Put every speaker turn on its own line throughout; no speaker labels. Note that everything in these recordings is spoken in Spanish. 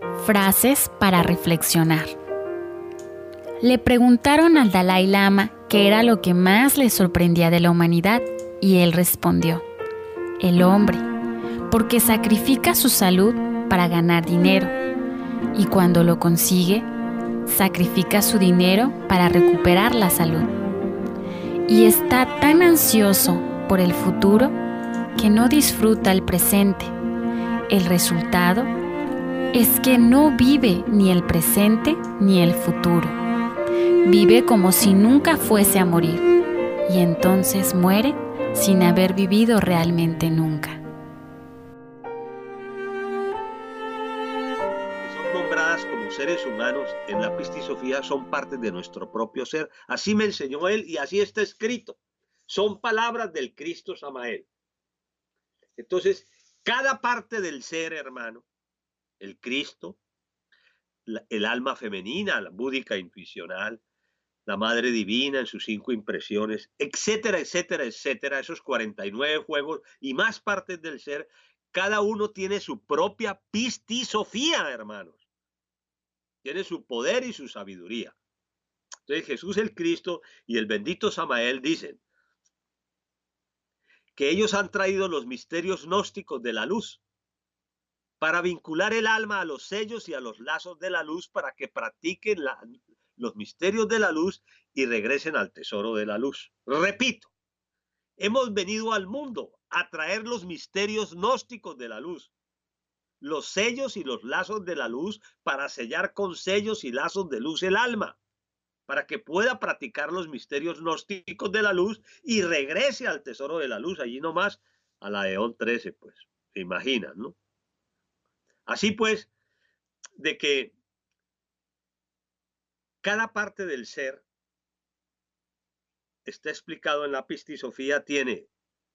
Frases para reflexionar. Le preguntaron al Dalai Lama qué era lo que más le sorprendía de la humanidad y él respondió: el hombre, porque sacrifica su salud para ganar dinero y cuando lo consigue, sacrifica su dinero para recuperar la salud. Y está tan ansioso por el futuro que no disfruta el presente. El resultado es que no vive ni el presente ni el futuro. Vive como si nunca fuese a morir y entonces muere sin haber vivido realmente nunca.
Son nombradas como seres humanos en la Pistisofía, son parte de nuestro propio ser. Así me enseñó él y así está escrito. Son palabras del Cristo Samael. Entonces, cada parte del ser, hermano, el Cristo, el alma femenina, la búdica intuicional, la Madre Divina en sus 5 impresiones, etcétera, etcétera, etcétera, esos 49 juegos y más partes del ser, cada uno tiene su propia pistisofía, hermanos. Tiene su poder y su sabiduría. Entonces Jesús el Cristo y el bendito Samael dicen que ellos han traído los misterios gnósticos de la luz para vincular el alma a los sellos y a los lazos de la luz para que practiquen los misterios de la luz y regresen al tesoro de la luz. Repito, hemos venido al mundo a traer los misterios gnósticos de la luz, los sellos y los lazos de la luz para sellar con sellos y lazos de luz el alma, para que pueda practicar los misterios gnósticos de la luz y regrese al tesoro de la luz, allí nomás a la Eón 13, pues, se imaginan, ¿no? Así pues, de que cada parte del ser está explicado en la Pistisofía, tiene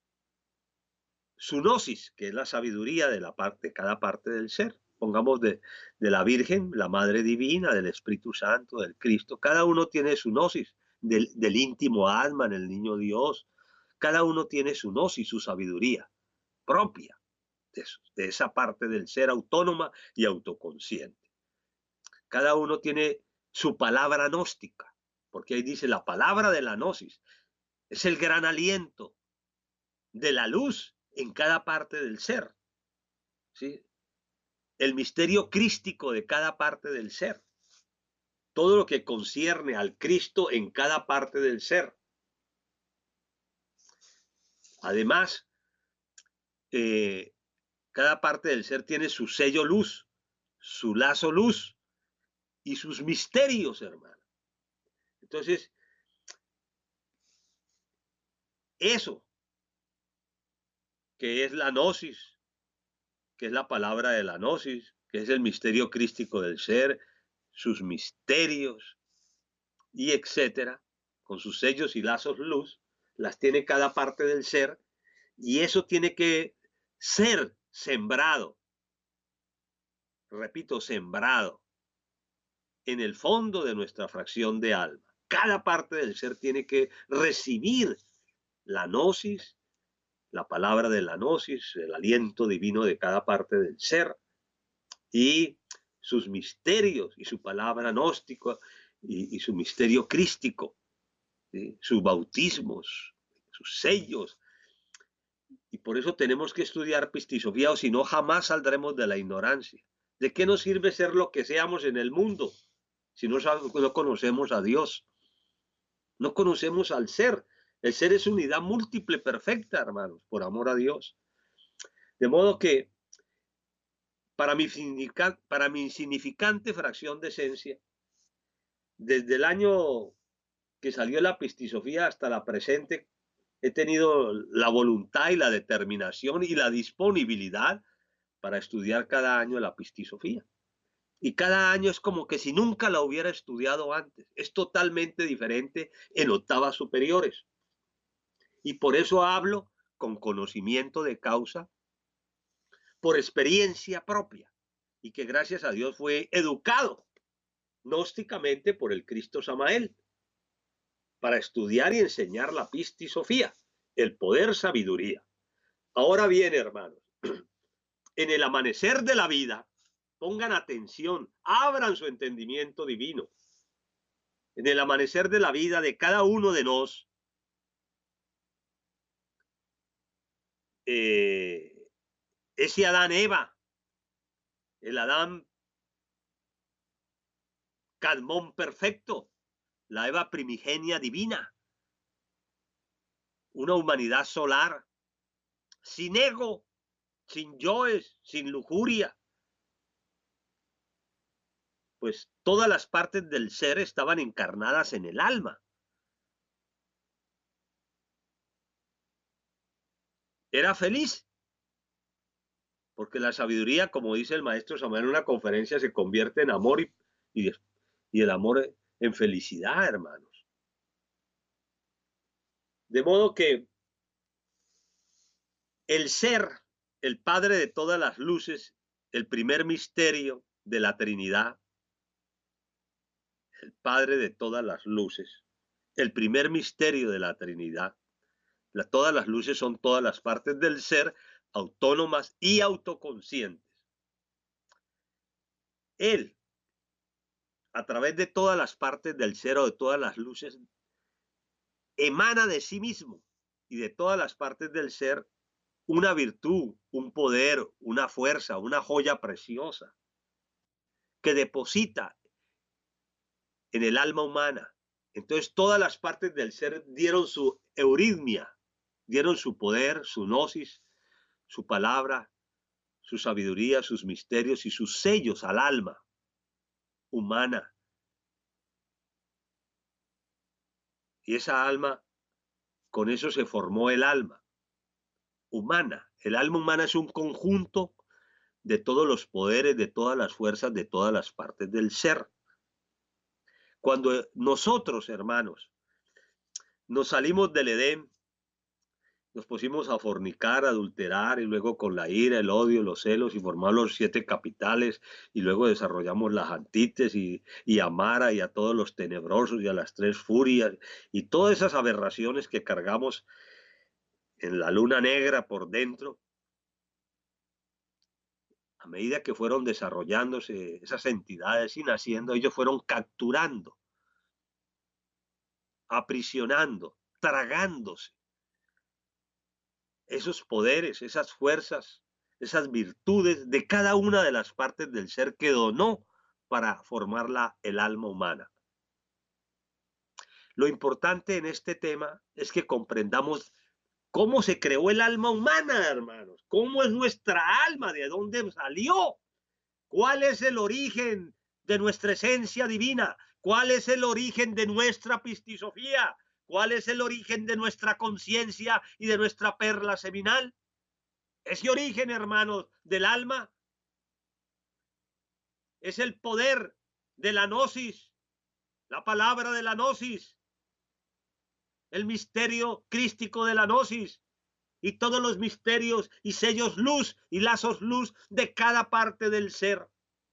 su gnosis, que es la sabiduría de cada parte del ser. Pongamos de la Virgen, la Madre Divina, del Espíritu Santo, del Cristo. Cada uno tiene su gnosis, del íntimo alma en el niño Dios. Cada uno tiene su gnosis, su sabiduría propia de esa parte del ser autónoma y autoconsciente. Cada uno tiene su palabra gnóstica, porque ahí dice la palabra de la gnosis. Es el gran aliento de la luz en cada parte del ser, ¿sí? El misterio crístico de cada parte del ser. Todo lo que concierne al Cristo en cada parte del ser. Además, cada parte del ser tiene su sello luz, su lazo luz y sus misterios, hermano. Entonces, eso que es la gnosis, que es la palabra de la gnosis, que es el misterio crístico del ser, sus misterios y etcétera, con sus sellos y lazos luz, las tiene cada parte del ser y eso tiene que ser sembrado, repito, sembrado en el fondo de nuestra fracción de alma. Cada parte del ser tiene que recibir la gnosis, la palabra de la gnosis, el aliento divino de cada parte del ser y sus misterios y su palabra gnóstica y su misterio crístico, ¿sí? Sus bautismos, sus sellos. Y por eso tenemos que estudiar Pistisofía, o si no jamás saldremos de la ignorancia. ¿De qué nos sirve ser lo que seamos en el mundo si no conocemos a Dios? No conocemos al ser. El ser es unidad múltiple perfecta, hermanos, por amor a Dios. De modo que para mi insignificante fracción de esencia, desde el año que salió la Pistisofía hasta la presente, he tenido la voluntad y la determinación y la disponibilidad para estudiar cada año la Pistisofía. Y cada año es como que si nunca la hubiera estudiado antes. Es totalmente diferente en octavas superiores. Y por eso hablo con conocimiento de causa, por experiencia propia, y que gracias a Dios fue educado gnósticamente por el Cristo Samael para estudiar y enseñar la Pistisofía, el poder sabiduría. Ahora bien, hermanos, en el amanecer de la vida, pongan atención, abran su entendimiento divino. En el amanecer de la vida de cada uno de nosotros, ese Adán Eva, el Adán Cadmón perfecto, la Eva primigenia divina, una humanidad solar, sin ego, sin yoes, sin lujuria. Pues todas las partes del ser estaban encarnadas en el alma. Era feliz, porque la sabiduría, como dice el maestro Samuel en una conferencia, se convierte en amor y el amor en felicidad, hermanos. De modo que el ser, el Padre de todas las luces, el primer misterio de la Trinidad, el Padre de todas las luces, el primer misterio de la Trinidad. Todas las luces son todas las partes del ser autónomas y autoconscientes. Él, a través de todas las partes del ser o de todas las luces, emana de sí mismo y de todas las partes del ser una virtud, un poder, una fuerza, una joya preciosa que deposita en el alma humana. Entonces todas las partes del ser dieron su euritmia, dieron su poder, su gnosis, su palabra, su sabiduría, sus misterios y sus sellos al alma humana. Y esa alma, con eso se formó el alma humana. El alma humana es un conjunto de todos los poderes, de todas las fuerzas, de todas las partes del ser. Cuando nosotros, hermanos, nos salimos del Edén, nos pusimos a fornicar, a adulterar, y luego con la ira, el odio, los celos, y formamos los 7 capitales, y luego desarrollamos las antítesis, y a Mara, y a todos los tenebrosos, y a las 3 furias, y todas esas aberraciones que cargamos en la luna negra por dentro. A medida que fueron desarrollándose esas entidades y naciendo, ellos fueron capturando, aprisionando, tragándose esos poderes, esas fuerzas, esas virtudes de cada una de las partes del ser que donó para formar el alma humana. Lo importante en este tema es que comprendamos cómo se creó el alma humana, hermanos, cómo es nuestra alma, de dónde salió, cuál es el origen de nuestra esencia divina, cuál es el origen de nuestra pistisofía, cuál es el origen de nuestra conciencia y de nuestra perla seminal. Ese origen, hermanos, del alma es el poder de la gnosis, la palabra de la gnosis, el misterio crístico de la gnosis y todos los misterios y sellos luz y lazos luz de cada parte del ser.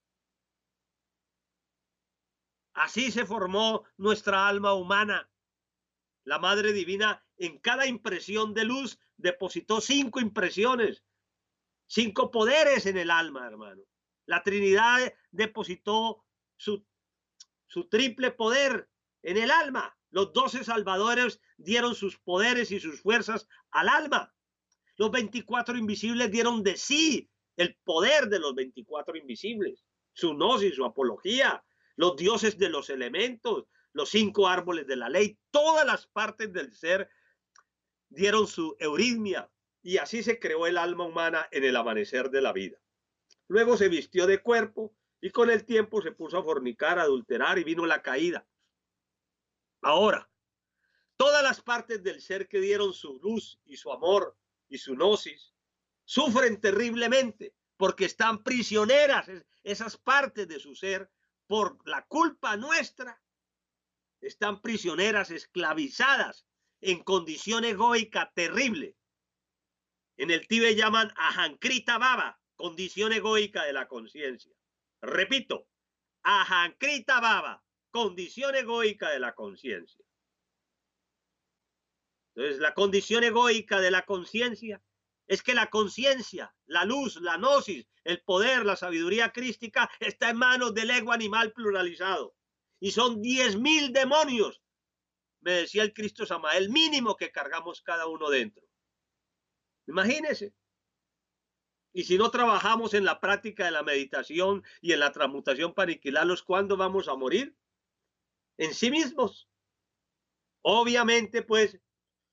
Así se formó nuestra alma humana. La Madre Divina en cada impresión de luz depositó 5 impresiones, 5 poderes en el alma, hermano. La Trinidad depositó su triple poder en el alma. Los 12 salvadores dieron sus poderes y sus fuerzas al alma. Los 24 invisibles dieron de sí el poder de los 24 invisibles, su gnosis, su apología, los dioses de los elementos, los 5 árboles de la ley, todas las partes del ser dieron su euritmia, y así se creó el alma humana en el amanecer de la vida. Luego se vistió de cuerpo y con el tiempo se puso a fornicar, a adulterar, y vino la caída. Ahora, todas las partes del ser que dieron su luz y su amor y su gnosis sufren terriblemente porque están prisioneras esas partes de su ser por la culpa nuestra. Están prisioneras, esclavizadas en condición egoica terrible. En el Tíbet llaman ahankrita bhava, condición egoica de la conciencia. Repito, ahankrita bhava, condición egoica de la conciencia. Entonces, la condición egoica de la conciencia es que la conciencia, la luz, la gnosis, el poder, la sabiduría crística está en manos del ego animal pluralizado. Y son 10.000 demonios, me decía el Cristo Samael, mínimo que cargamos cada uno dentro. Imagínense. Y si no trabajamos en la práctica de la meditación y en la transmutación para aniquilarlos, ¿cuándo vamos a morir? En sí mismos. Obviamente, pues,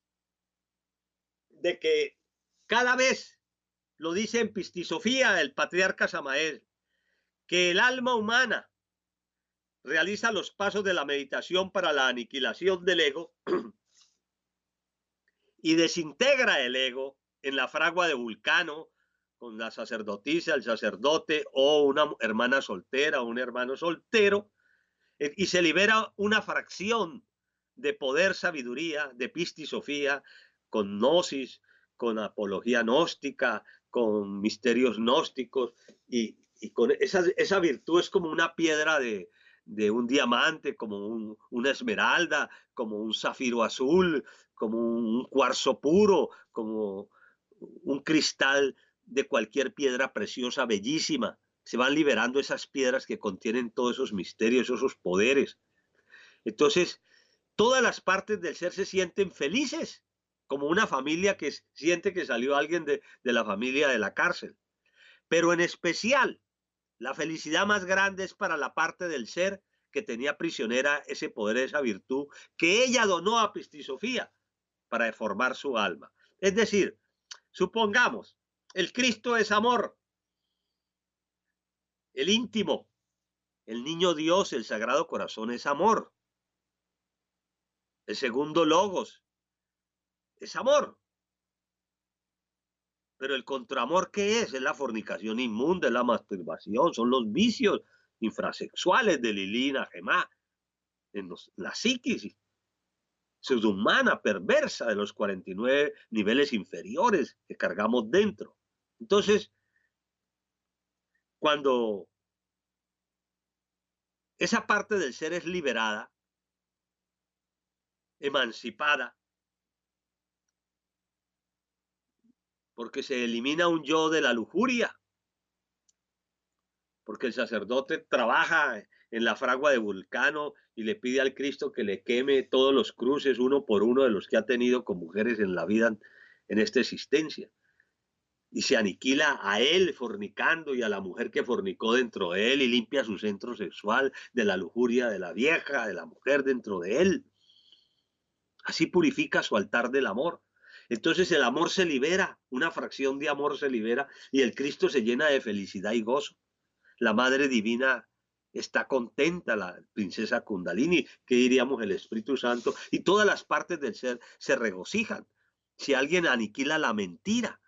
de que cada vez, lo dice en Pistisofía el patriarca Samael, que el alma humana realiza los pasos de la meditación para la aniquilación del ego y desintegra el ego en la fragua de Vulcano, con la sacerdotisa, el sacerdote o una hermana soltera o un hermano soltero, y se libera una fracción de poder, sabiduría, de pistisofía, con gnosis, con apología gnóstica, con misterios gnósticos, y con esa virtud es como una piedra de un diamante, como una esmeralda, como un zafiro azul, como un cuarzo puro, como un cristal de cualquier piedra preciosa, bellísima. Se van liberando esas piedras que contienen todos esos misterios, esos poderes. Entonces, todas las partes del ser se sienten felices, como una familia que siente que salió alguien de la familia de la cárcel. Pero en especial, la felicidad más grande es para la parte del ser que tenía prisionera ese poder, esa virtud, que ella donó a Pistisofía para deformar su alma. Es decir, supongamos, el Cristo es amor, el íntimo, el niño Dios, el Sagrado Corazón es amor. El segundo logos es amor. Pero el contraamor, ¿qué es? Es la fornicación inmunda, es la masturbación, son los vicios infrasexuales de Lilina Gemá, la psiquis subhumana, perversa de los 49 niveles inferiores que cargamos dentro. Entonces, cuando esa parte del ser es liberada, emancipada, porque se elimina un yo de la lujuria, porque el sacerdote trabaja en la fragua de Vulcano y le pide al Cristo que le queme todos los cruces uno por uno de los que ha tenido con mujeres en la vida, en esta existencia. Y se aniquila a él fornicando y a la mujer que fornicó dentro de él y limpia su centro sexual de la lujuria de la vieja, de la mujer dentro de él. Así purifica su altar del amor. Entonces el amor se libera, una fracción de amor se libera y el Cristo se llena de felicidad y gozo. La Madre Divina está contenta, la princesa Kundalini, que diríamos el Espíritu Santo, y todas las partes del ser se regocijan. Si alguien aniquila la mentira,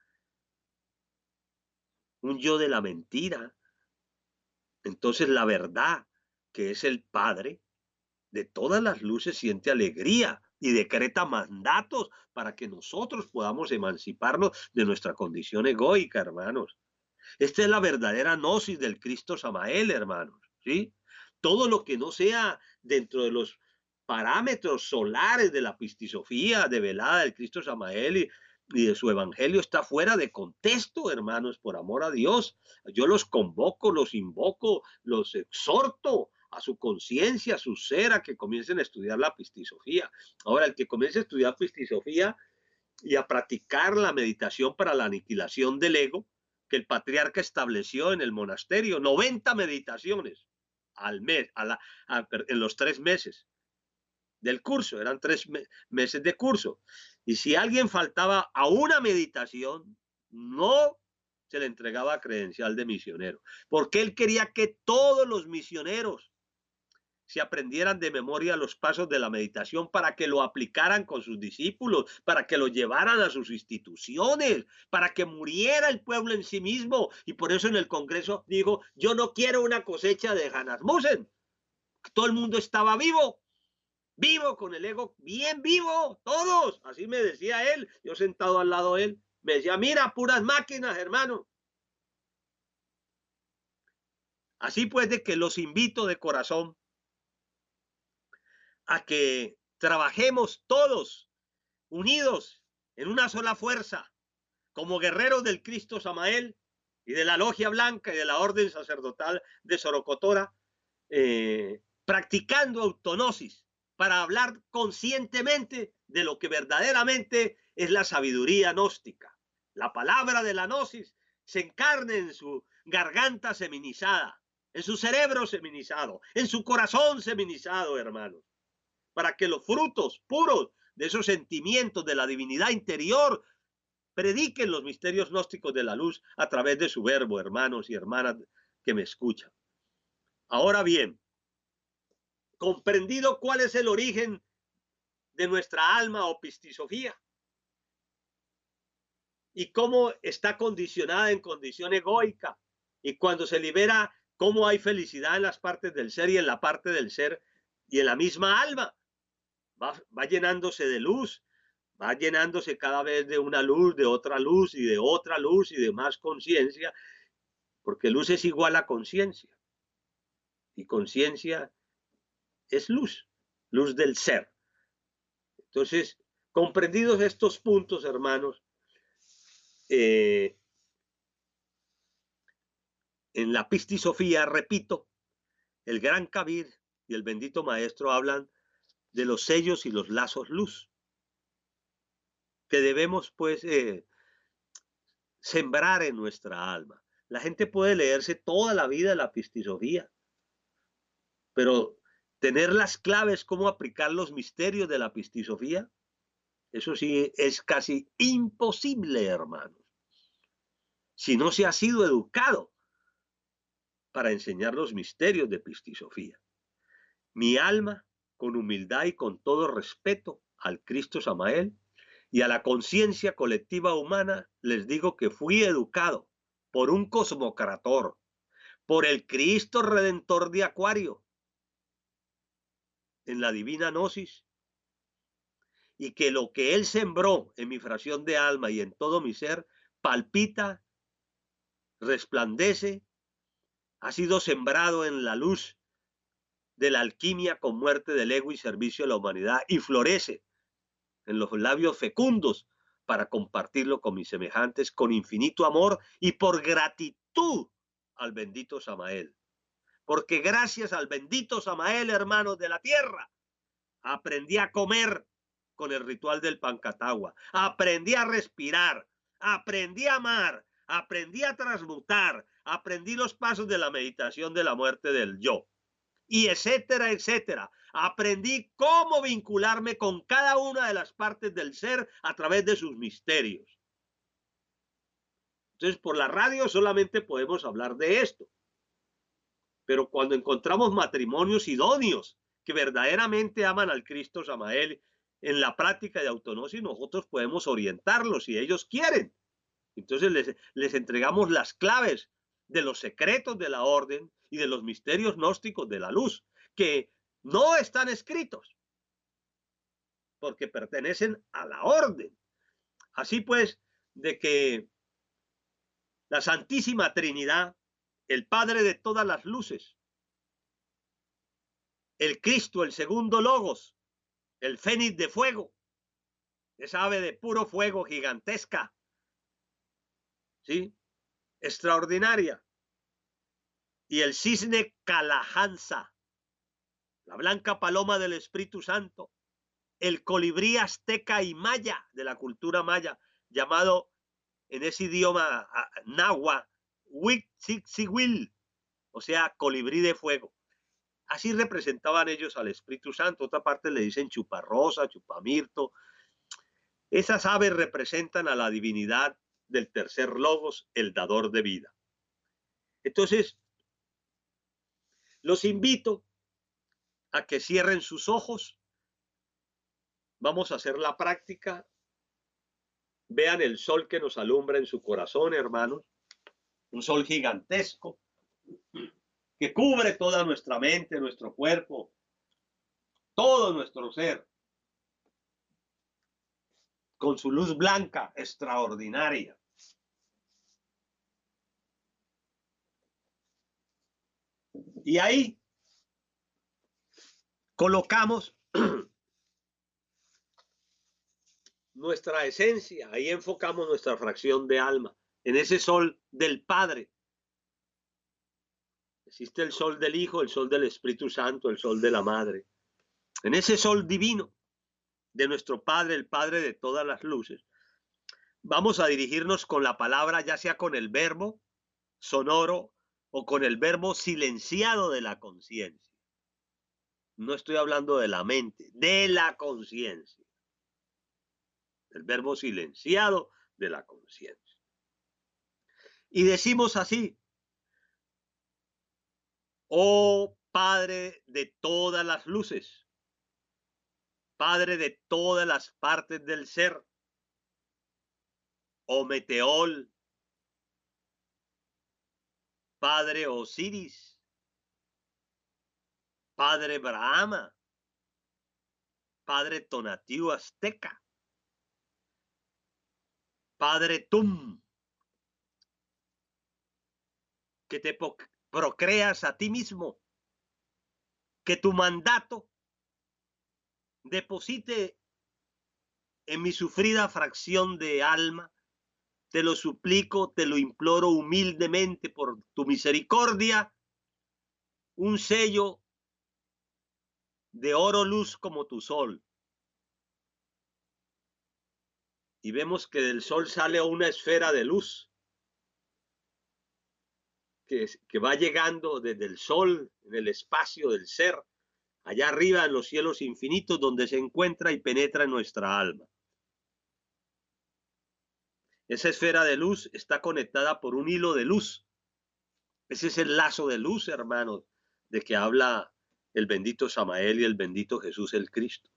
un yo de la mentira, entonces la verdad, que es el Padre de todas las luces, siente alegría y decreta mandatos para que nosotros podamos emanciparnos de nuestra condición egoica, hermanos. Esta es la verdadera gnosis del Cristo Samael, hermanos, ¿sí? Todo lo que no sea dentro de los parámetros solares de la pistisofía develada del Cristo Samael y de su evangelio está fuera de contexto, hermanos, por amor a Dios. Yo los convoco, los invoco, los exhorto a su conciencia, a su ser, a que comiencen a estudiar la pistisofía. Ahora, el que comience a estudiar pistisofía y a practicar la meditación para la aniquilación del ego, que el patriarca estableció en el monasterio, 90 meditaciones al mes, en los 3 meses del curso, eran 3 meses de curso. Y si alguien faltaba a una meditación, no se le entregaba credencial de misionero, porque él quería que todos los misioneros se aprendieran de memoria los pasos de la meditación para que lo aplicaran con sus discípulos, para que lo llevaran a sus instituciones, para que muriera el pueblo en sí mismo. Y por eso en el Congreso dijo, yo no quiero una cosecha de Hanasmussen. Todo el mundo estaba vivo, vivo con el ego, bien vivo, todos. Así me decía él, yo sentado al lado de él, me decía, mira, puras máquinas, hermano. Así pues de que los invito de corazón a que trabajemos todos unidos en una sola fuerza, como guerreros del Cristo Samael y de la Logia Blanca y de la Orden Sacerdotal de Sorocotora, practicando autonosis para hablar conscientemente de lo que verdaderamente es la sabiduría gnóstica. La palabra de la gnosis se encarna en su garganta seminizada, en su cerebro seminizado, en su corazón seminizado, hermanos, para que los frutos puros de esos sentimientos de la divinidad interior prediquen los misterios gnósticos de la luz a través de su verbo, hermanos y hermanas que me escuchan. Ahora bien, comprendido cuál es el origen de nuestra alma o pistisofía y cómo está condicionada en condición egoica, y cuando se libera, cómo hay felicidad en las partes del ser y en la parte del ser y en la misma alma, va llenándose de luz, va llenándose cada vez de una luz, de otra luz y de otra luz y de más conciencia, porque luz es igual a conciencia y conciencia es luz, luz del ser. Entonces, comprendidos estos puntos, hermanos, en la pistisofía, repito, el gran Kabir y el bendito maestro hablan de los sellos y los lazos luz, que debemos pues sembrar en nuestra alma. La gente puede leerse toda la vida la pistisofía, pero tener las claves, cómo aplicar los misterios de la pistisofía, eso sí es casi imposible, hermanos, si no se ha sido educado para enseñar los misterios de pistisofía. Mi alma, con humildad y con todo respeto al Cristo Samael y a la conciencia colectiva humana, les digo que fui educado por un cosmocrator, por el Cristo Redentor de Acuario, en la divina gnosis, y que lo que él sembró en mi fracción de alma y en todo mi ser palpita, resplandece, ha sido sembrado en la luz de la alquimia con muerte del ego y servicio a la humanidad, y florece en los labios fecundos para compartirlo con mis semejantes con infinito amor y por gratitud al bendito Samael. Porque gracias al bendito Samael, hermanos de la tierra, aprendí a comer con el ritual del Pancatagua, aprendí a respirar, aprendí a amar, aprendí a transmutar, aprendí los pasos de la meditación de la muerte del yo, y etcétera, etcétera. Aprendí cómo vincularme con cada una de las partes del ser a través de sus misterios. Entonces, por la radio solamente podemos hablar de esto. Pero cuando encontramos matrimonios idóneos que verdaderamente aman al Cristo Samael en la práctica de autonosis, nosotros podemos orientarlos si ellos quieren. Entonces les entregamos las claves de los secretos de la orden y de los misterios gnósticos de la luz, que no están escritos, porque pertenecen a la orden. Así pues, de que la Santísima Trinidad, el Padre de todas las luces, el Cristo, el segundo Logos, el Fénix de fuego, esa ave de puro fuego gigantesca, ¿sí? Extraordinaria, y el cisne Calahansa, la blanca paloma del Espíritu Santo, el colibrí azteca y maya de la cultura maya, llamado en ese idioma náhuatl Huitzilhuitl, o sea, colibrí de fuego. Así representaban ellos al Espíritu Santo. Otra parte le dicen chuparrosa, chupamirto. Esas aves representan a la divinidad del tercer logos, el dador de vida. Entonces, los invito a que cierren sus ojos. Vamos a hacer la práctica. Vean el sol que nos alumbra en su corazón, hermanos. Un sol gigantesco que cubre toda nuestra mente, nuestro cuerpo, todo nuestro ser, con su luz blanca extraordinaria. Y ahí colocamos nuestra esencia, ahí enfocamos nuestra fracción de alma, en ese sol del Padre. Existe el sol del Hijo, el sol del Espíritu Santo, el sol de la Madre. En ese sol divino de nuestro Padre, el Padre de todas las luces, vamos a dirigirnos con la palabra, ya sea con el verbo sonoro o con el verbo silenciado de la conciencia. No estoy hablando de la mente, de la conciencia. El verbo silenciado de la conciencia. Y decimos así: oh Padre de todas las luces, Padre de todas las partes del ser, oh Meteol, Padre Osiris, Padre Brahma, Padre Tonatiuh Azteca, Padre Tum, que te procreas a ti mismo, que tu mandato deposite en mi sufrida fracción de alma. Te lo suplico, te lo imploro humildemente por tu misericordia, un sello de oro luz como tu sol. Y vemos que del sol sale una esfera de luz que va llegando desde el sol en el espacio del ser, allá arriba en los cielos infinitos, donde se encuentra y penetra en nuestra alma. Esa esfera de luz está conectada por un hilo de luz. Ese es el lazo de luz, hermanos, de que habla el bendito Samael y el bendito Jesús el Cristo.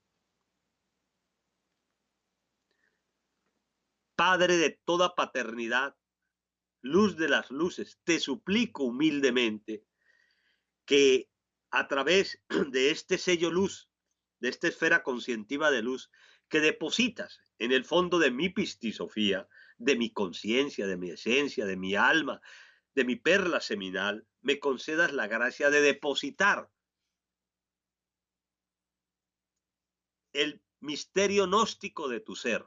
Padre de toda paternidad, luz de las luces, te suplico humildemente que a través de este sello luz, de esta esfera conscientiva de luz, que depositas en el fondo de mi pistisofía, de mi conciencia, de mi esencia, de mi alma, de mi perla seminal, me concedas la gracia de depositar el misterio gnóstico de tu ser,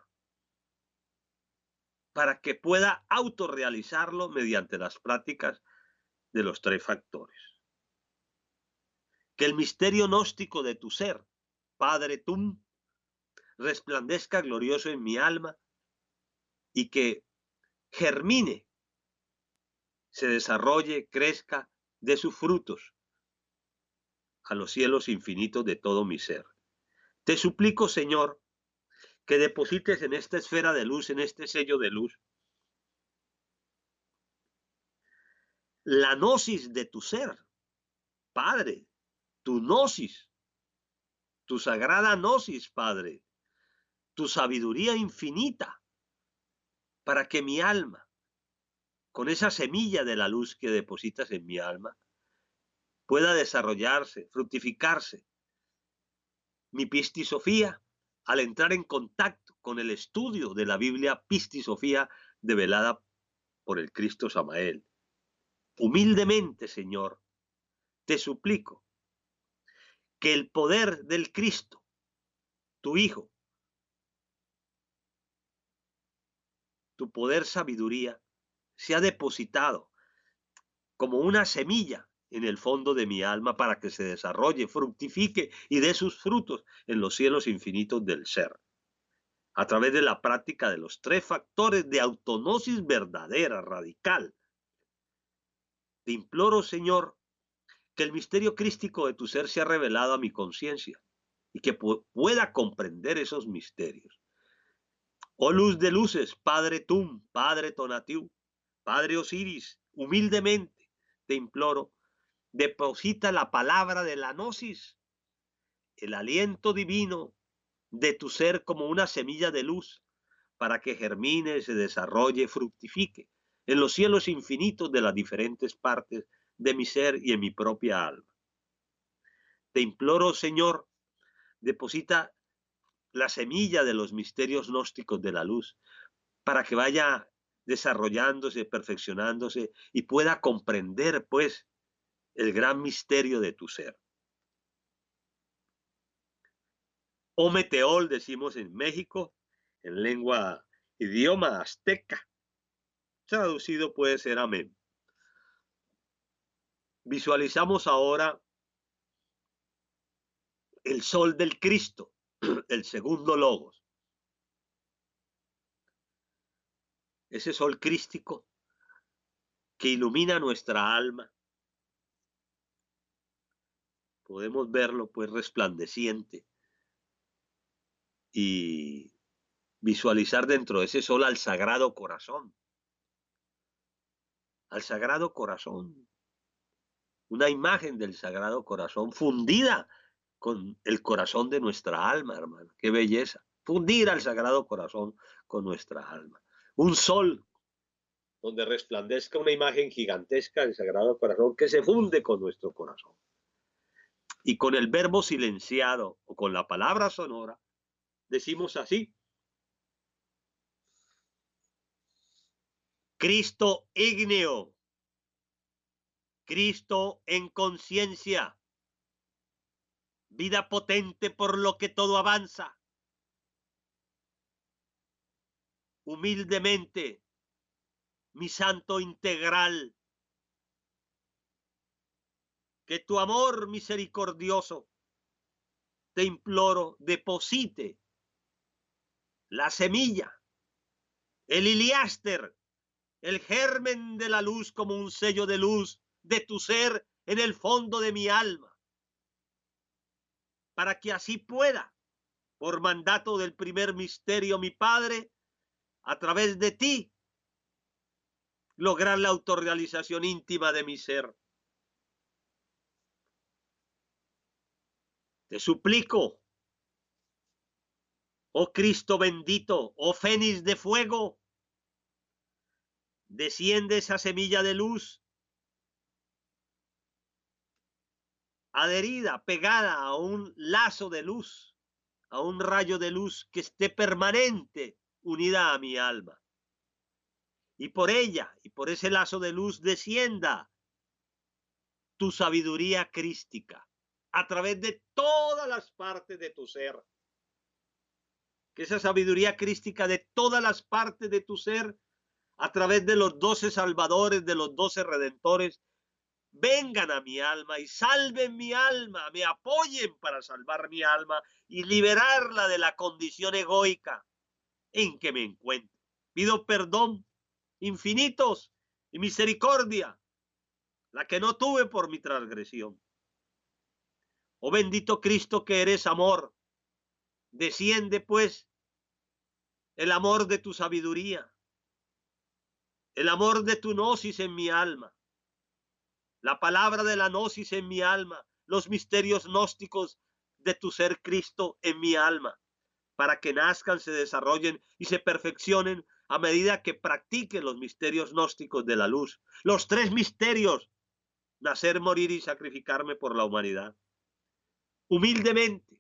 para que pueda autorrealizarlo mediante las prácticas de los tres factores. Que el misterio gnóstico de tu ser, Padre Tum, resplandezca glorioso en mi alma y que germine, se desarrolle, crezca, dé sus frutos a los cielos infinitos de todo mi ser. Te suplico, Señor, que deposites en esta esfera de luz, en este sello de luz, la gnosis de tu ser, Padre, tu gnosis, tu sagrada gnosis, Padre, tu sabiduría infinita, para que mi alma, con esa semilla de la luz que depositas en mi alma, pueda desarrollarse, fructificarse. Mi pistisofía, al entrar en contacto con el estudio de la Biblia pistisofía develada por el Cristo Samael. Humildemente, Señor, te suplico que el poder del Cristo, tu Hijo, tu poder sabiduría, sea depositado como una semilla en el fondo de mi alma para que se desarrolle, fructifique y dé sus frutos en los cielos infinitos del ser, a través de la práctica de los tres factores de autognosis verdadera, radical. Te imploro, Señor, que el misterio crístico de tu ser sea revelado a mi conciencia y que pueda comprender esos misterios. Oh luz de luces, Padre Tum, Padre Tonatiuh, Padre Osiris, humildemente te imploro, deposita la palabra de la gnosis, el aliento divino de tu ser como una semilla de luz, para que germine, se desarrolle, fructifique en los cielos infinitos de las diferentes partes de mi ser y en mi propia alma. Te imploro, Señor, deposita la semilla de los misterios gnósticos de la luz, para que vaya desarrollándose, perfeccionándose y pueda comprender, pues, el gran misterio de tu ser. Oh Meteol, decimos en México, en lengua, idioma azteca. Traducido puede ser amén. Visualizamos ahora el sol del Cristo, el segundo logos. Ese sol crístico que ilumina nuestra alma. Podemos verlo pues resplandeciente y visualizar dentro de ese sol al Sagrado Corazón. Al Sagrado Corazón. Una imagen del Sagrado Corazón fundida con el corazón de nuestra alma, hermano. Qué belleza. Fundir al Sagrado Corazón con nuestra alma. Un sol donde resplandezca una imagen gigantesca del Sagrado Corazón que se funde con nuestro corazón. Y con el verbo silenciado o con la palabra sonora, decimos así: Cristo ígneo, Cristo en conciencia, vida potente por lo que todo avanza. Humildemente, mi santo integral, que tu amor misericordioso, te imploro, deposite la semilla, el iliáster, el germen de la luz como un sello de luz de tu ser en el fondo de mi alma, para que así pueda, por mandato del primer misterio, mi Padre, a través de ti, lograr la autorrealización íntima de mi ser. Te suplico, oh Cristo bendito, oh Fénix de fuego, desciende esa semilla de luz, adherida, pegada a un lazo de luz, a un rayo de luz que esté permanente, unida a mi alma. Y por ella, y por ese lazo de luz, descienda tu sabiduría crística a través de todas las partes de tu ser. Que esa sabiduría crística de todas las partes de tu ser, a través de los 12 salvadores, de los 12 redentores, vengan a mi alma y salven mi alma, me apoyen para salvar mi alma y liberarla de la condición egoica en que me encuentro. Pido perdón infinitos y misericordia, la que no tuve por mi transgresión. Oh bendito Cristo que eres amor, desciende pues el amor de tu sabiduría, el amor de tu gnosis en mi alma, la palabra de la gnosis en mi alma, los misterios gnósticos de tu ser Cristo en mi alma, para que nazcan, se desarrollen y se perfeccionen a medida que practiquen los misterios gnósticos de la luz. Los 3 misterios: nacer, morir y sacrificarme por la humanidad. Humildemente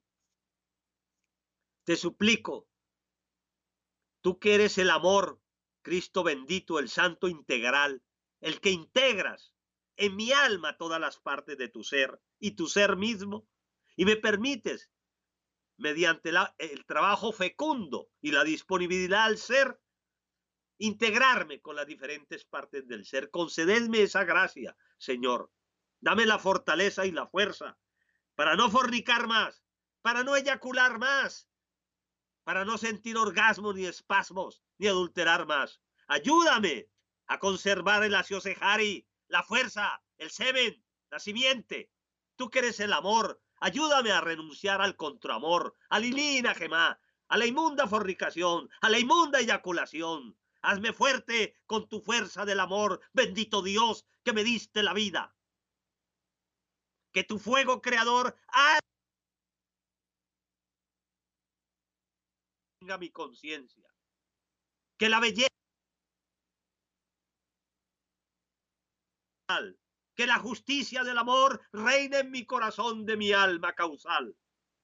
te suplico, tú que eres el amor, Cristo bendito, el santo integral, el que integras en mi alma todas las partes de tu ser y tu ser mismo, y me permites, mediante el trabajo fecundo y la disponibilidad al ser, integrarme con las diferentes partes del ser. Concededme esa gracia, Señor. Dame la fortaleza y la fuerza para no fornicar más, para no eyacular más, para no sentir orgasmos ni espasmos, ni adulterar más. Ayúdame a conservar el asiosejari, la fuerza, el semen, la simiente. Tú que eres el amor, ayúdame a renunciar al contraamor, al ilina gemá, a la inmunda fornicación, a la inmunda eyaculación. Hazme fuerte con tu fuerza del amor, bendito Dios, que me diste la vida. Que tu fuego creador tenga mi conciencia. Que la belleza, que la justicia del amor reine en mi corazón de mi alma causal.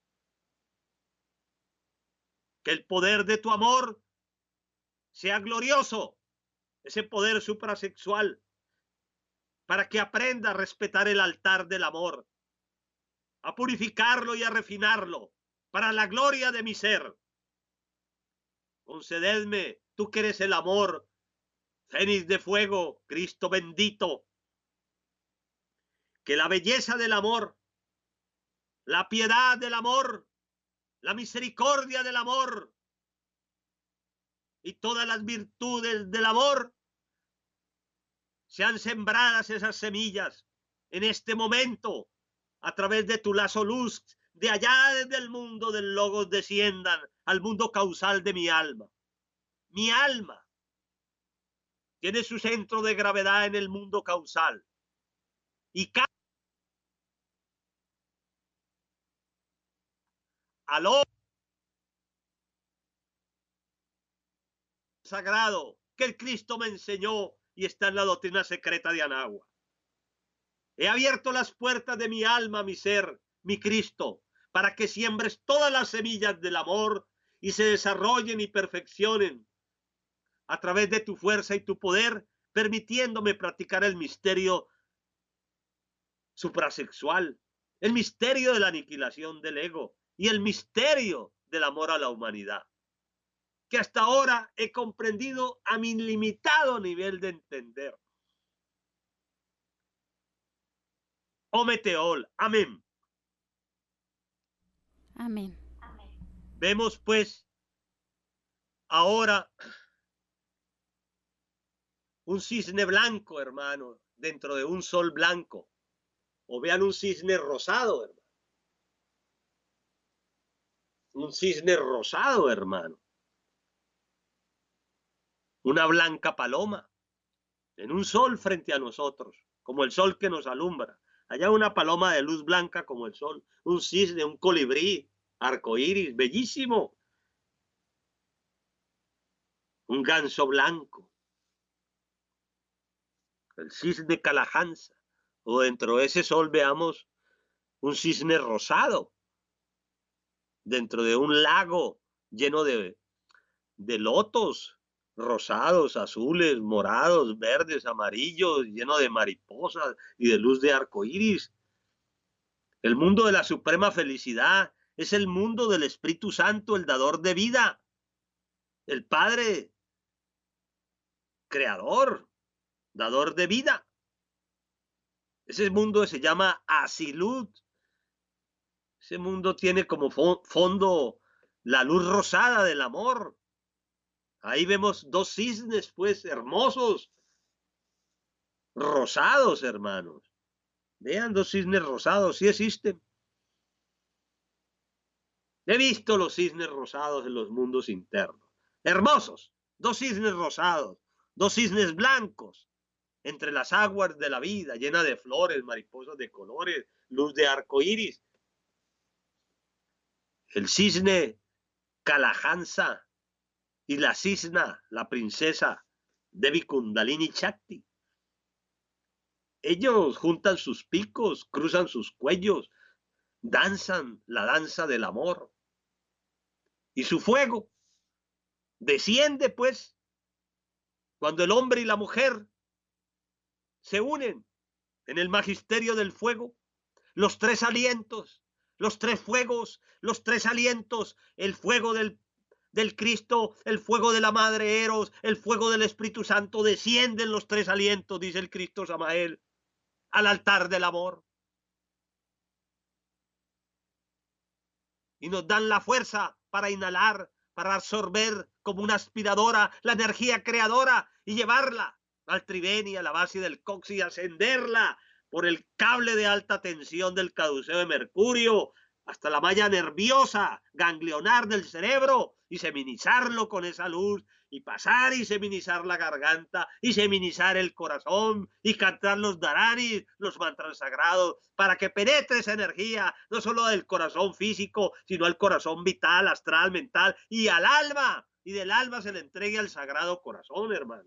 Que el poder de tu amor sea glorioso, ese poder suprasexual, para que aprenda a respetar el altar del amor, a purificarlo y a refinarlo para la gloria de mi ser. concededme, tú que eres el amor, fénix de fuego, Cristo bendito, que la belleza del amor, la piedad del amor, la misericordia del amor y todas las virtudes del amor sean sembradas esas semillas en este momento a través de tu lazo luz, de allá desde el mundo del logos desciendan al mundo causal de mi alma. Mi alma tiene su centro de gravedad en el mundo causal y cada al hombre sagrado que el Cristo me enseñó y está en la doctrina secreta de Anagua. He abierto las puertas de mi alma, mi ser, mi Cristo, para que siembres todas las semillas del amor y se desarrollen y perfeccionen a través de tu fuerza y tu poder, permitiéndome practicar el misterio suprasexual, el misterio de la aniquilación del ego y el misterio del amor a la humanidad, que hasta ahora he comprendido a mi limitado nivel de entender. Ometeol, amén.
Amén.
Vemos pues ahora un cisne blanco, hermano, dentro de un sol blanco. O vean un cisne rosado, hermano. Un cisne rosado, hermano. Una blanca paloma en un sol frente a nosotros, como el sol que nos alumbra. Allá una paloma de luz blanca como el sol, un cisne, un colibrí, arcoíris, bellísimo. Un ganso blanco, el cisne calajanza. O dentro de ese sol veamos un cisne rosado, dentro de un lago lleno de lotos rosados, azules, morados, verdes, amarillos, lleno de mariposas y de luz de arco iris. El mundo de la suprema felicidad es el mundo del Espíritu Santo, el dador de vida, el Padre creador, dador de vida. Ese mundo se llama Asilut. Ese mundo tiene como fondo la luz rosada del amor. Ahí vemos dos cisnes, pues, hermosos, rosados, hermanos. Vean, dos cisnes rosados, sí existen. He visto los cisnes rosados en los mundos internos. Hermosos, dos cisnes rosados, dos cisnes blancos, entre las aguas de la vida, llena de flores, mariposas de colores, luz de arco iris. El cisne Kalahansa y la cisna, la princesa Devi Kundalini Shakti. Ellos juntan sus picos, cruzan sus cuellos, danzan la danza del amor. Y su fuego desciende, pues, cuando el hombre y la mujer se unen en el magisterio del fuego, los tres alientos, los tres fuegos, los tres alientos, el fuego del Cristo, el fuego de la Madre Eros, el fuego del Espíritu Santo, descienden los tres alientos, dice el Cristo Samael, al altar del amor. Y nos dan la fuerza para inhalar, para absorber como una aspiradora la energía creadora y llevarla al triveni, a la base del coxis, y ascenderla por el cable de alta tensión del caduceo de Mercurio hasta la malla nerviosa, ganglionar del cerebro y seminizarlo con esa luz y pasar y seminizar la garganta y seminizar el corazón y cantar los dharanis, los mantras sagrados, para que penetre esa energía no solo del corazón físico, sino al corazón vital, astral, mental y al alma, y del alma se le entregue al sagrado corazón, hermano.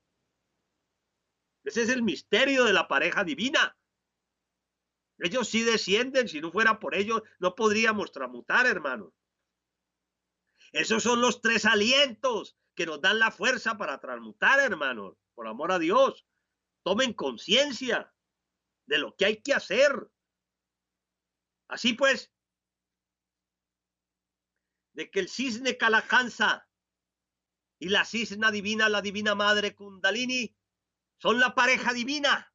Ese es el misterio de la pareja divina. Ellos sí descienden, si no fuera por ellos no podríamos transmutar, hermanos. Esos son los tres alientos que nos dan la fuerza para transmutar, hermanos. Por amor a Dios, tomen conciencia de lo que hay que hacer. Así pues, de que el cisne Kalahansa y la cisna divina, la divina madre Kundalini, son la pareja divina.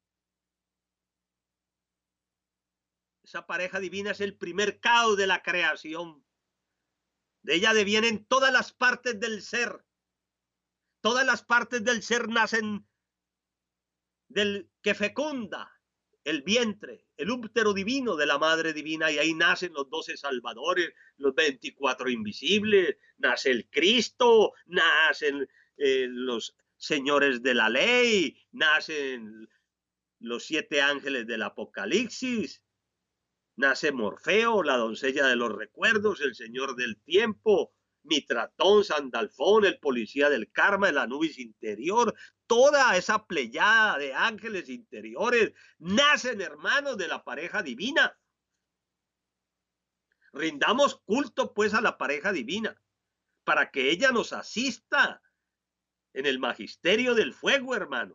Esa pareja divina es el primer caos de la creación. De ella devienen todas las partes del ser. Todas las partes del ser nacen del que fecunda el vientre, el útero divino de la madre divina, y ahí nacen los 12 salvadores, los 24 invisibles, nace el Cristo, nacen los señores de la ley, nacen los 7 ángeles del Apocalipsis, nace Morfeo, la doncella de los recuerdos, el señor del tiempo, Mitratón, Sandalfón, el policía del karma, el Anubis interior, toda esa pleyada de ángeles interiores nacen hermanos de la pareja divina. Rindamos culto pues a la pareja divina para que ella nos asista en el magisterio del fuego, hermanos.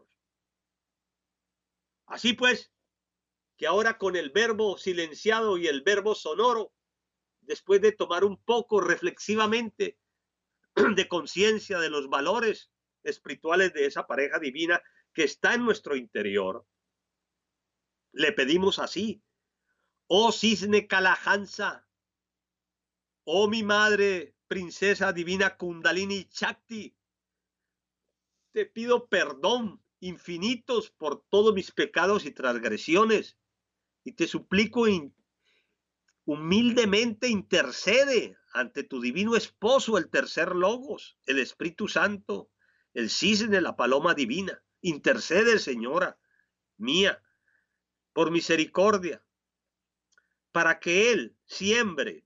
Así pues, que ahora con el verbo silenciado y el verbo sonoro, después de tomar un poco reflexivamente de conciencia de los valores espirituales de esa pareja divina que está en nuestro interior, le pedimos así: oh cisne Kalahansa, oh mi madre princesa divina Kundalini Shakti, te pido perdón infinitos por todos mis pecados y transgresiones, y te suplico humildemente intercede ante tu divino esposo, el tercer logos, el Espíritu Santo, el cisne, la paloma divina. Intercede, Señora mía, por misericordia, para que Él siembre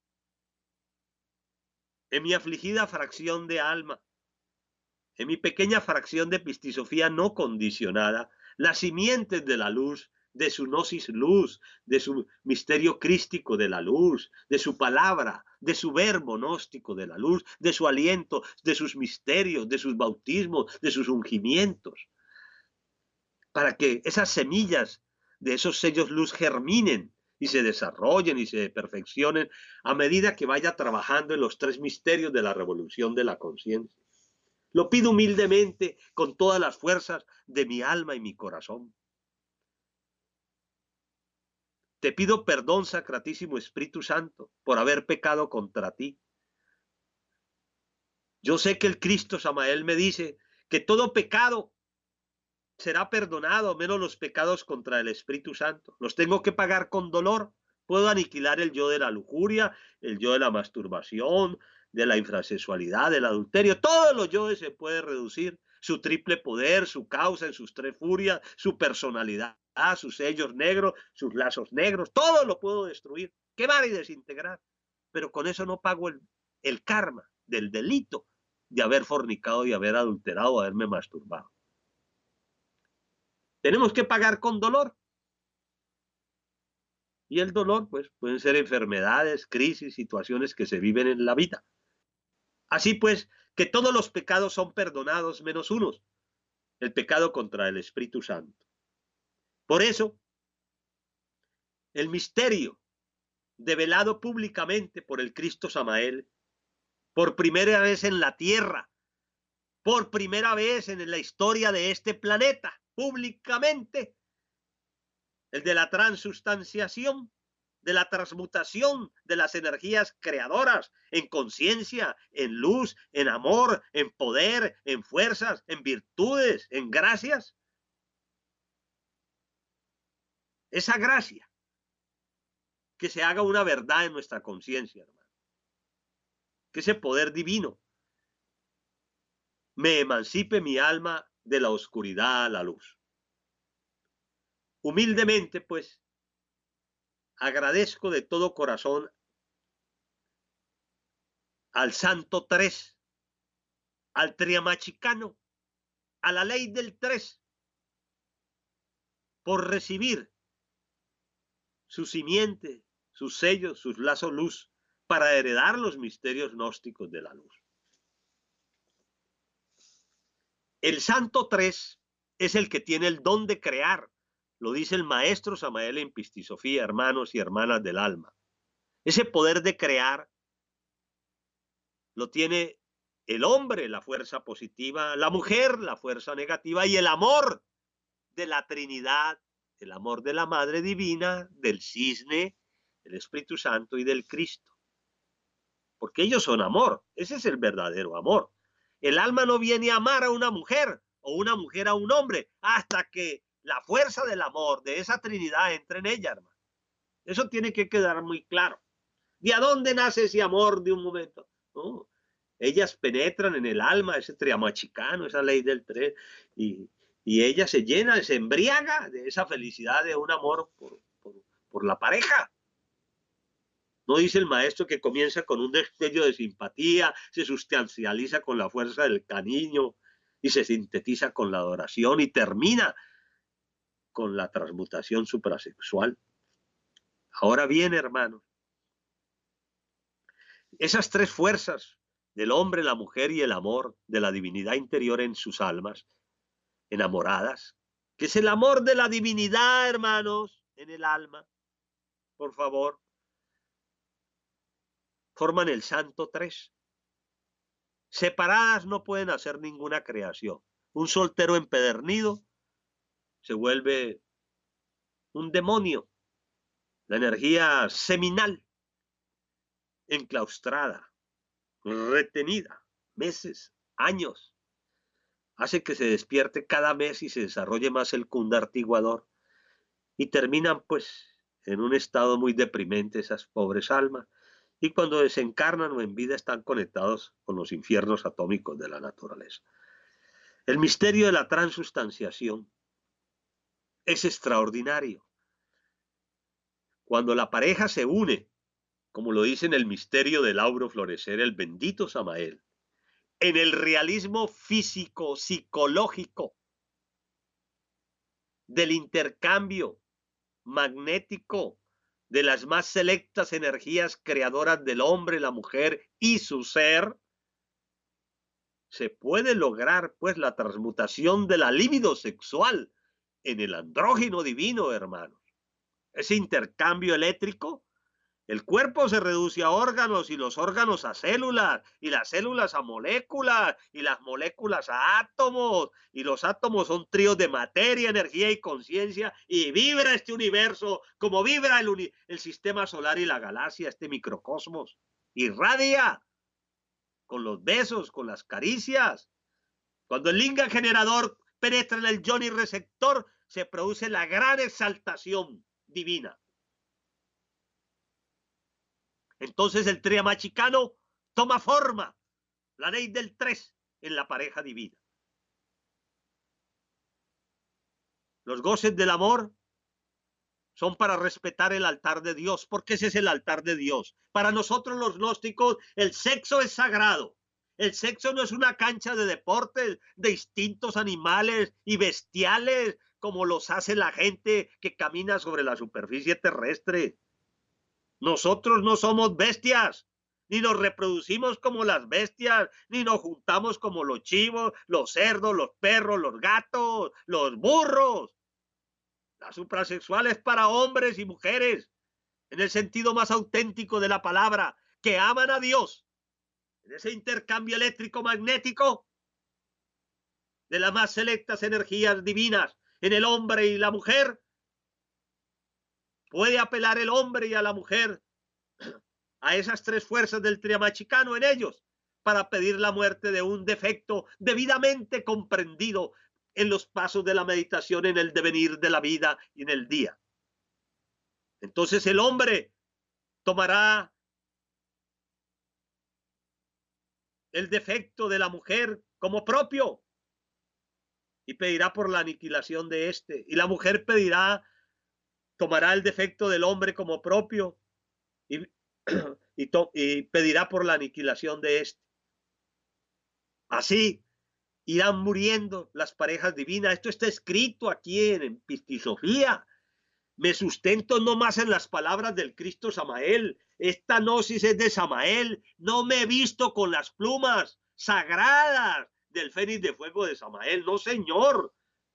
en mi afligida fracción de alma, en mi pequeña fracción de pistisofía no condicionada, las simientes de la luz, de su gnosis luz, de su misterio crístico de la luz, de su palabra, de su verbo gnóstico de la luz, de su aliento, de sus misterios, de sus bautismos, de sus ungimientos, para que esas semillas de esos sellos luz germinen y se desarrollen y se perfeccionen a medida que vaya trabajando en los 3 misterios de la revolución de la conciencia. Lo pido humildemente con todas las fuerzas de mi alma y mi corazón. Te pido perdón, Sacratísimo Espíritu Santo, por haber pecado contra ti. Yo sé que el Cristo Samael me dice que todo pecado será perdonado, menos los pecados contra el Espíritu Santo. Los tengo que pagar con dolor. Puedo aniquilar el yo de la lujuria, el yo de la masturbación, de la infrasexualidad, del adulterio. Todos los yoes se puede reducir. Su triple poder, su causa en sus 3 furias, su personalidad, sus sellos negros, sus lazos negros, todo lo puedo destruir, quemar y desintegrar. Pero con eso no pago el karma del delito de haber fornicado y haber adulterado, haberme masturbado. Tenemos que pagar con dolor. Y el dolor, pues, pueden ser enfermedades, crisis, situaciones que se viven en la vida. Así pues, que todos los pecados son perdonados menos unos, el pecado contra el Espíritu Santo. Por eso, el misterio develado públicamente por el Cristo Samael, por primera vez en la tierra, por primera vez en la historia de este planeta, públicamente, el de la transustanciación, de la transmutación de las energías creadoras en conciencia, en luz, en amor, en poder, en fuerzas, en virtudes, en gracias. Esa gracia, que se haga una verdad en nuestra conciencia, hermano. Que ese poder divino me emancipe mi alma de la oscuridad a la luz. Humildemente, pues, agradezco de todo corazón al Santo Tres, al Triamachicano, a la ley del Tres, por recibir su simiente, sus sellos, sus lazos luz, para heredar los misterios gnósticos de la luz. El Santo Tres es el que tiene el don de crear, lo dice el maestro Samael en Pistisofía, hermanos y hermanas del alma. Ese poder de crear lo tiene el hombre la fuerza positiva, la mujer la fuerza negativa y el amor de la Trinidad, el amor de la Madre Divina, del Cisne, del Espíritu Santo y del Cristo. Porque ellos son amor, ese es el verdadero amor. El alma no viene a amar a una mujer o una mujer a un hombre hasta que la fuerza del amor de esa Trinidad entre en ella, hermano. Eso tiene que quedar muy claro. ¿De a dónde nace ese amor de un momento? No, ellas penetran en el alma, ese triamachicano, esa ley del tres, y ella se llena, se embriaga de esa felicidad de un amor por la pareja. No dice el maestro que comienza con un destello de simpatía, se sustancializa con la fuerza del cariño y se sintetiza con la adoración y termina con la transmutación suprasexual. Ahora bien, hermanos, esas tres fuerzas del hombre, la mujer y el amor de la divinidad interior en sus almas, enamoradas, que es el amor de la divinidad, hermanos, en el alma, por favor, forman el santo tres. Separadas no pueden hacer ninguna creación. Un soltero empedernido se vuelve un demonio. La energía seminal, enclaustrada, retenida, meses, años, hace que se despierte cada mes y se desarrolle más el cundartiguador y terminan pues en un estado muy deprimente esas pobres almas y cuando desencarnan o en vida están conectados con los infiernos atómicos de la naturaleza. El misterio de la transustanciación es extraordinario. Cuando la pareja se une, como lo dice en el misterio del auro florecer el bendito Samael, en el realismo físico, psicológico, del intercambio magnético de las más selectas energías creadoras del hombre, la mujer y su ser, se puede lograr pues la transmutación de la libido sexual en el andrógino divino, hermanos. Ese intercambio eléctrico, el cuerpo se reduce a órganos y los órganos a células y las células a moléculas y las moléculas a átomos y los átomos son tríos de materia, energía y conciencia y vibra este universo como vibra el sistema solar y la galaxia, este microcosmos. Irradia con los besos, con las caricias. Cuando el lingam generador penetra en el yoni receptor, se produce la gran exaltación divina. Entonces el triamachicano toma forma, la ley del tres en la pareja divina. Los goces del amor son para respetar el altar de Dios, porque ese es el altar de Dios. Para nosotros los gnósticos, el sexo es sagrado. El sexo no es una cancha de deportes, de instintos animales y bestiales, como los hace la gente que camina sobre la superficie terrestre. Nosotros no somos bestias, ni nos reproducimos como las bestias, ni nos juntamos como los chivos, los cerdos, los perros, los gatos, los burros. La suprasexual es para hombres y mujeres, en el sentido más auténtico de la palabra, que aman a Dios. En ese intercambio eléctrico magnético de las más selectas energías divinas en el hombre y la mujer, puede apelar el hombre y a la mujer a esas tres fuerzas del triamachicano en ellos para pedir la muerte de un defecto debidamente comprendido en los pasos de la meditación, en el devenir de la vida y en el día. Entonces el hombre tomará el defecto de la mujer como propio y pedirá por la aniquilación de éste. Y la mujer tomará el defecto del hombre como propio y pedirá por la aniquilación de éste. Así irán muriendo las parejas divinas. Esto está escrito aquí en Pistisofía. Me sustento no más en las palabras del Cristo Samael. Esta gnosis es de Samael. No me he visto con las plumas sagradas del fénix de fuego de Samael. No, señor.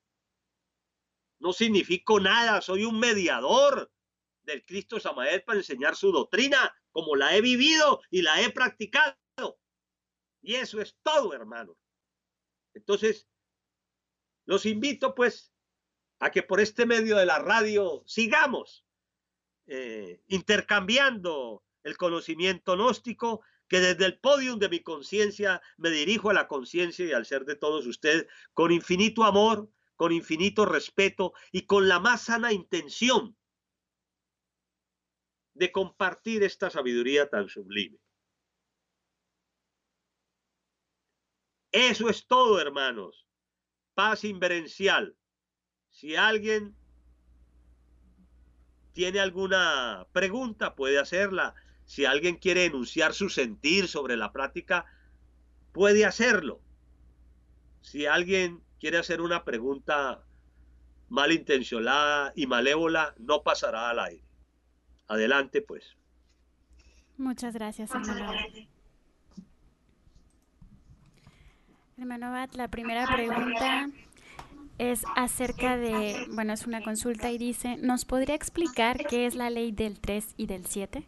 No significo nada. Soy un mediador del Cristo Samael para enseñar su doctrina, como la he vivido y la he practicado. Y eso es todo, hermano. Entonces, los invito pues a que por este medio de la radio sigamos intercambiando el conocimiento gnóstico, que desde el podium de mi conciencia me dirijo a la conciencia y al ser de todos ustedes con infinito amor, con infinito respeto y con la más sana intención de compartir esta sabiduría tan sublime. Eso es todo, hermanos. Paz inverencial. Si alguien tiene alguna pregunta, puede hacerla. Si alguien quiere enunciar su sentir sobre la práctica, puede hacerlo. Si alguien quiere hacer una pregunta malintencionada y malévola, no pasará al aire. Adelante, pues.
Muchas gracias, hermano Abad. Hermano Abad, la primera pregunta es acerca de, bueno, es una consulta y dice, ¿nos podría explicar qué es la ley del 3 y del 7?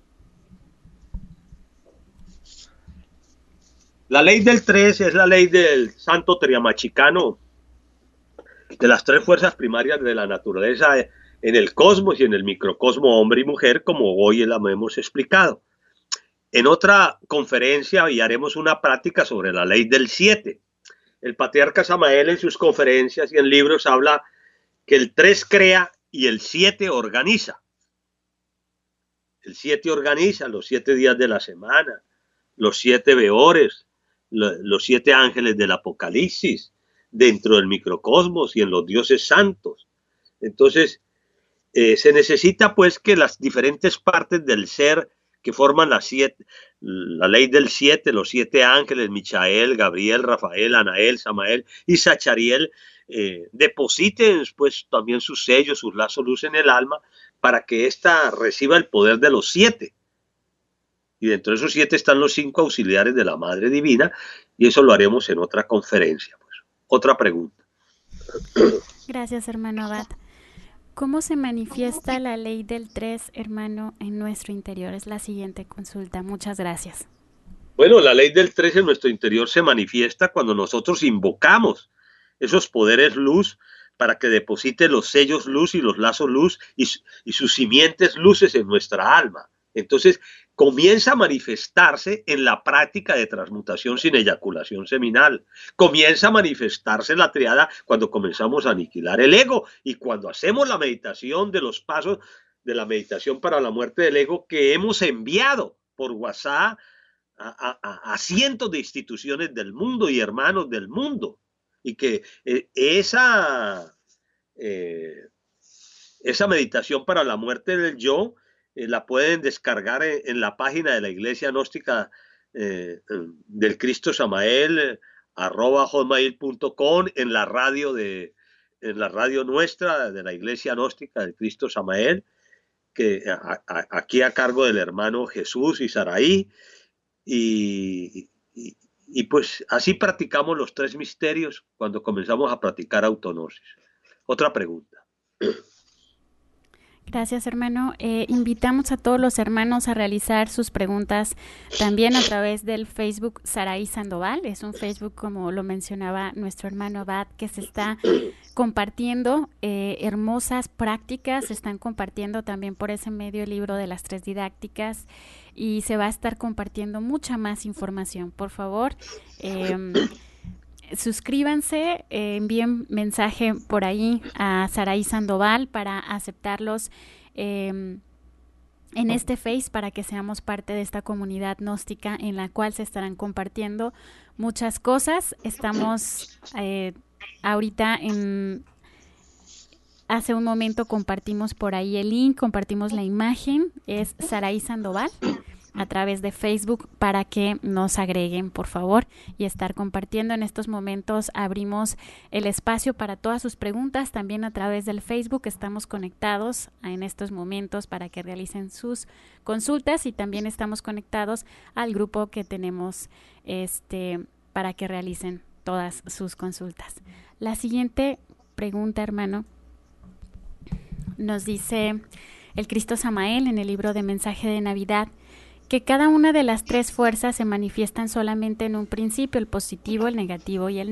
La ley del 3 es la ley del santo triamachicano, de las tres fuerzas primarias de la naturaleza en el cosmos y en el microcosmo hombre y mujer, como hoy la hemos explicado. En otra conferencia y haremos una práctica sobre la ley del 7. El patriarca Samael en sus conferencias y en libros habla que el 3 crea y el 7 organiza. El 7 organiza los 7 días de la semana, los 7 veores, los 7 ángeles del Apocalipsis, dentro del microcosmos y en los dioses santos. Entonces, se necesita pues que las diferentes partes del ser que forman la ley del 7, los 7 ángeles, Michael, Gabriel, Rafael, Anael, Samael y Sachariel, depositen pues también sus sellos, sus lazos luz en el alma, para que ésta reciba el poder de los 7. Y dentro de esos 7 están los 5 auxiliares de la Madre Divina, y eso lo haremos en otra conferencia. Pues. Otra pregunta.
Gracias, hermano Abad. ¿Cómo se manifiesta la ley del 3, hermano, en nuestro interior? Es la siguiente consulta. Muchas gracias.
Bueno, la ley del 3 en nuestro interior se manifiesta cuando nosotros invocamos esos poderes luz para que deposite los sellos luz y los lazos luz y sus simientes luces en nuestra alma. Entonces, comienza a manifestarse en la práctica de transmutación sin eyaculación seminal. Comienza a manifestarse en la triada cuando comenzamos a aniquilar el ego y cuando hacemos la meditación de los pasos de la meditación para la muerte del ego que hemos enviado por WhatsApp a cientos de instituciones del mundo y hermanos del mundo. Y que esa meditación para la muerte del yo la pueden descargar en la página de la Iglesia Gnóstica del Cristo Samael, @hotmail.com, en la radio nuestra de la Iglesia Gnóstica del Cristo Samael, que aquí a cargo del hermano Jesús y Saraí, y pues así practicamos los 3 misterios cuando comenzamos a practicar autognosis. Otra pregunta.
Gracias, hermano. Invitamos a todos los hermanos a realizar sus preguntas también a través del Facebook Saraí Sandoval. Es un Facebook, como lo mencionaba nuestro hermano Abad, que se está compartiendo hermosas prácticas. Se están compartiendo también por ese medio el libro de las 3 didácticas y se va a estar compartiendo mucha más información. Por favor, suscríbanse, envíen mensaje por ahí a Saraí Sandoval para aceptarlos en este Face, para que seamos parte de esta comunidad gnóstica en la cual se estarán compartiendo muchas cosas. Estamos ahorita hace un momento compartimos por ahí el link, compartimos la imagen, es Saraí Sandoval a través de Facebook, para que nos agreguen, por favor, y estar compartiendo. En estos momentos abrimos el espacio para todas sus preguntas, también a través del Facebook estamos conectados en estos momentos para que realicen sus consultas, y también estamos conectados al grupo que tenemos para que realicen todas sus consultas. La siguiente pregunta, hermano, nos dice el Cristo Samael en el libro de Mensaje de Navidad, que cada una de las tres fuerzas se manifiestan solamente en un principio, el positivo, el negativo y el